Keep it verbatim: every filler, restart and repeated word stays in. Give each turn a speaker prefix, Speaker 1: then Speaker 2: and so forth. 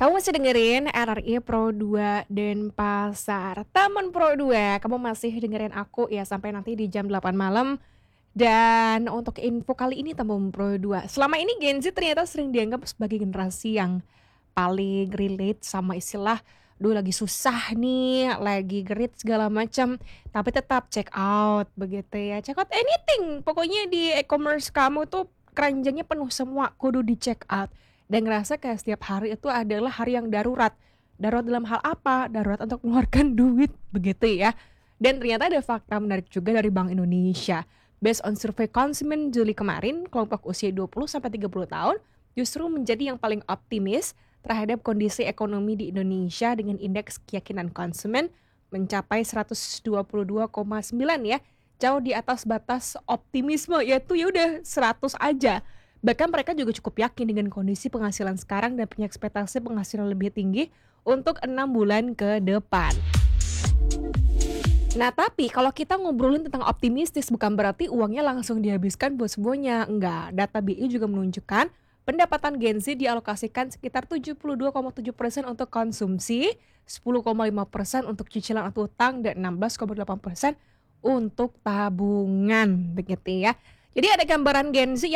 Speaker 1: Kamu masih dengerin R R I Pro dua Denpasar. Temen Pro dua, kamu masih dengerin aku ya sampai nanti di jam delapan malam. Dan untuk info kali ini temen Pro dua, selama ini Gen Z ternyata sering dianggap sebagai generasi yang paling relate sama istilah, "Duh lagi susah nih, lagi gerit segala macam, tapi tetap check out," begitu ya. Check out anything, pokoknya di e-commerce kamu tuh keranjangnya penuh semua, kudu di check out. Dan ngerasa kayak setiap hari itu adalah hari yang darurat. Darurat dalam hal apa? Darurat untuk mengeluarkan duit, begitu ya. Dan ternyata ada fakta menarik juga dari Bank Indonesia. Based on survei konsumen Juli kemarin, kelompok usia dua puluh sampai tiga puluh tahun justru menjadi yang paling optimis terhadap kondisi ekonomi di Indonesia dengan indeks keyakinan konsumen mencapai seratus dua puluh dua koma sembilan ya. Jauh di atas batas optimisme, yaitu ya udah seratus aja. Bahkan mereka juga cukup yakin dengan kondisi penghasilan sekarang dan punya ekspektasi penghasilan lebih tinggi untuk enam bulan ke depan. Nah, tapi kalau kita ngobrolin tentang optimistis bukan berarti uangnya langsung dihabiskan buat semuanya, enggak. Data B I juga menunjukkan pendapatan Gen Z dialokasikan sekitar tujuh puluh dua koma tujuh persen untuk konsumsi, sepuluh koma lima persen untuk cicilan atau utang, dan enam belas koma delapan persen untuk tabungan, begitu ya. Jadi ada gambaran Gen Z